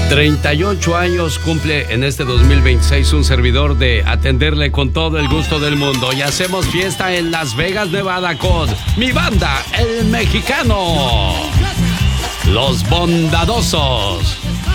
38 años cumple en este 2026 un servidor de atenderle con todo el gusto del mundo. Y hacemos fiesta en Las Vegas, Nevada con mi banda, El Mexicano. Los Bondadosos.